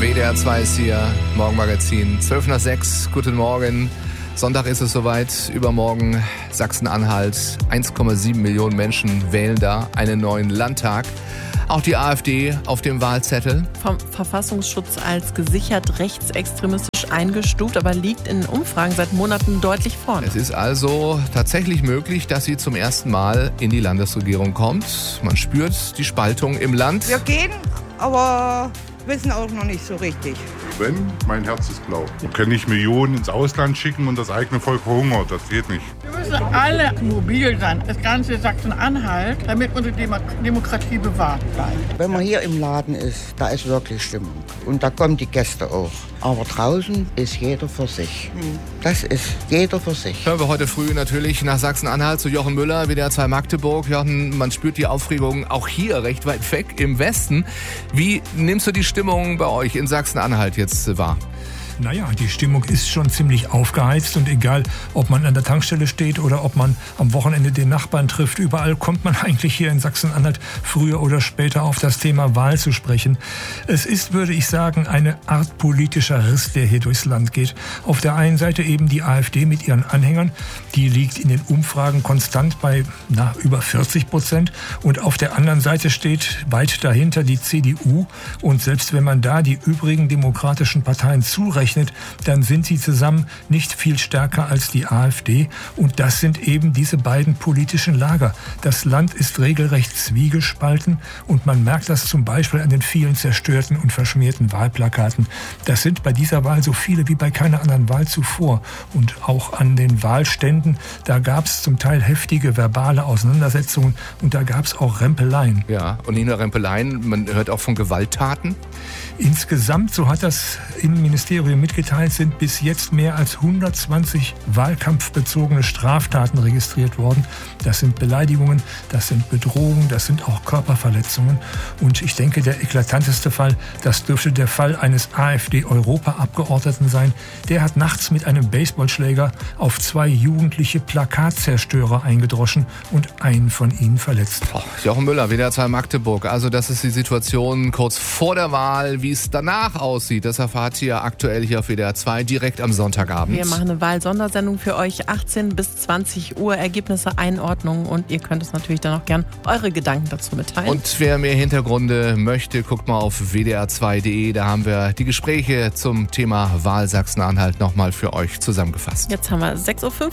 WDR 2 ist hier, Morgenmagazin, 5:12. Guten Morgen. Sonntag ist es soweit, übermorgen Sachsen-Anhalt. 1,7 Millionen Menschen wählen da einen neuen Landtag. Auch die AfD auf dem Wahlzettel. Vom Verfassungsschutz als gesichert rechtsextremistisch eingestuft, aber liegt in Umfragen seit Monaten deutlich vorne. Es ist also tatsächlich möglich, dass sie zum ersten Mal in die Landesregierung kommt. Man spürt die Spaltung im Land. Wir gehen, aber wissen auch noch nicht so richtig. Wenn, mein Herz ist blau. Wir können nicht Millionen ins Ausland schicken und das eigene Volk verhungert. Das geht nicht. Wir müssen alle mobil sein, das ganze Sachsen-Anhalt, damit unsere Demokratie bewahrt bleibt. Wenn man hier im Laden ist, da ist wirklich Stimmung. Und da kommen die Gäste auch. Aber draußen ist jeder für sich. Das ist jeder für sich. Hören wir heute früh natürlich nach Sachsen-Anhalt zu Jochen Müller, WDR 2 Magdeburg. Jochen, man spürt die Aufregung auch hier recht weit weg im Westen. Wie nimmst du die Stimmung bei euch in Sachsen-Anhalt jetzt wahr? Naja, die Stimmung ist schon ziemlich aufgeheizt und egal, ob man an der Tankstelle steht oder ob man am Wochenende den Nachbarn trifft, überall kommt man eigentlich hier in Sachsen-Anhalt früher oder später auf das Thema Wahl zu sprechen. Es ist, würde ich sagen, eine Art politischer Riss, der hier durchs Land geht. Auf der einen Seite eben die AfD mit ihren Anhängern, die liegt in den Umfragen konstant bei über 40%, und auf der anderen Seite steht weit dahinter die CDU, und selbst wenn man da die übrigen demokratischen Parteien zurechnet, dann sind sie zusammen nicht viel stärker als die AfD. Und das sind eben diese beiden politischen Lager. Das Land ist regelrecht zwiegespalten, und man merkt das zum Beispiel an den vielen zerstörten und verschmierten Wahlplakaten. Das sind bei dieser Wahl so viele wie bei keiner anderen Wahl zuvor. Und auch an den Wahlständen, da gab es zum Teil heftige verbale Auseinandersetzungen, und da gab es auch Rempeleien. Ja, und nicht nur Rempeleien, man hört auch von Gewalttaten. Insgesamt, so hat das Innenministerium mitgeteilt, sind bis jetzt mehr als 120 wahlkampfbezogene Straftaten registriert worden. Das sind Beleidigungen, das sind Bedrohungen, das sind auch Körperverletzungen. Und ich denke, der eklatanteste Fall, das dürfte der Fall eines AfD-Europaabgeordneten sein. Der hat nachts mit einem Baseballschläger auf 2 jugendliche Plakatzerstörer eingedroschen und einen von ihnen verletzt. Jochen Müller, WDR 2 Magdeburg. Also das ist die Situation kurz vor der Wahl. Wie es danach aussieht, das erfahrt ihr aktuell hier auf WDR 2 direkt am Sonntagabend. Wir machen eine Wahl-Sondersendung für euch, 18 bis 20 Uhr, Ergebnisse, Einordnungen, und ihr könnt uns natürlich dann auch gern eure Gedanken dazu mitteilen. Und wer mehr Hintergründe möchte, guckt mal auf wdr2.de, da haben wir die Gespräche zum Thema Wahl Sachsen-Anhalt nochmal für euch zusammengefasst. Jetzt haben wir 6:15 Uhr.